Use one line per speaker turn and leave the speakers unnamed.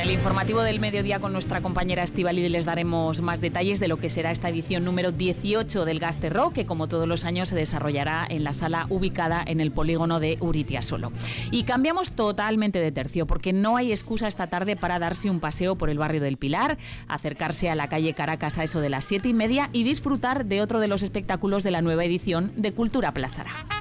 el informativo del mediodía con nuestra compañera Estíbaliz les daremos más detalles de lo que será esta edición número 18 del Gazte-Rock, que como todos los años se desarrollará en la sala ubicada en el polígono de Uritiasolo. Y cambiamos totalmente de tercio, porque no hay excusa esta tarde para darse un paseo por el barrio del Pilar, acercarse a la calle Caracas a eso de las 7:30 y disfrutar de otro de los espectáculos de la nueva edición de Cultura Plazara.